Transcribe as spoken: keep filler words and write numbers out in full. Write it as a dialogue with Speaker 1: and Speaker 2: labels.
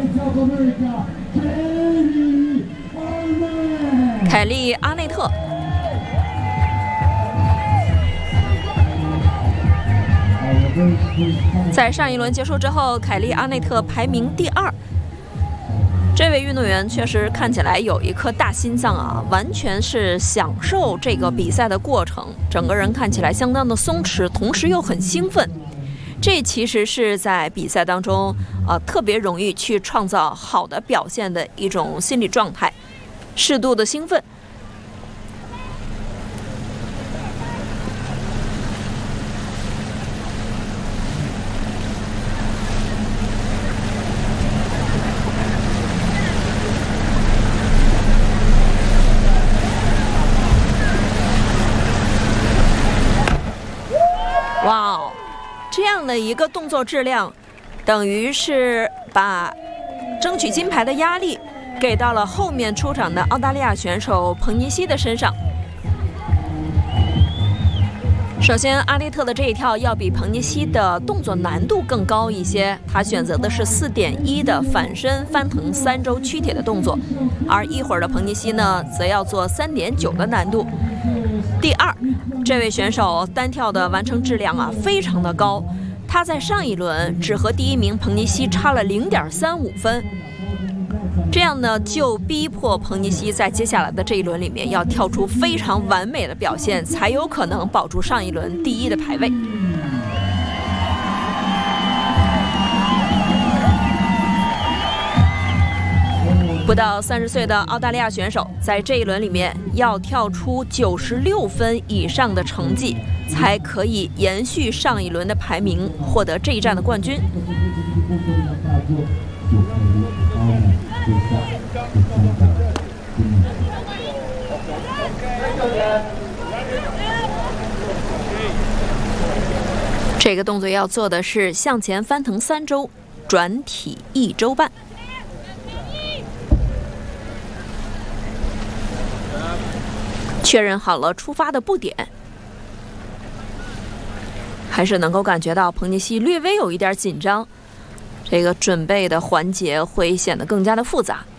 Speaker 1: 凯利·阿内特。 在上一轮结束之后，凯利·阿内特排名第二。这位运动员确实看起来有一颗大心脏啊，完全是享受这个比赛的过程，整个人看起来相当的松弛，同时又很兴奋。这其实是在比赛当中，呃，特别容易去创造好的表现的一种心理状态，适度的兴奋。 哇哦，这样的一个动作质量，等于是把争取金牌的压力给到了后面出场的澳大利亚选手彭尼西的身上。首先，阿内特的这一跳要比彭尼西的动作难度更高一些，他选择的是 四点一 的反身翻腾三周屈铁的动作，而一会儿的彭尼西呢，则要做 三点九 的难度。第二，这位选手单跳的完成质量啊非常的高，他在上一轮只和第一名彭尼西差了 零点三五 分，这样呢就逼迫彭尼西在接下来的这一轮里面要跳出非常完美的表现，才有可能保住上一轮第一的排位。 不到三十岁的澳大利亚选手，在这一轮里面要跳出九十六分以上的成绩，才可以延续上一轮的排名，获得这一站的冠军。这个动作要做的是向前翻腾三周，转体一周半。 确认好了出发的步点，还是能够感觉到彭尼西略微有一点紧张，这个准备的环节会显得更加的复杂。